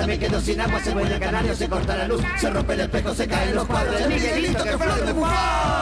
casa, me quedo sin agua, se muere el canario, se corta la luz, se rompe el espejo, se caen los cuadros, Miguelito que flor de bufón.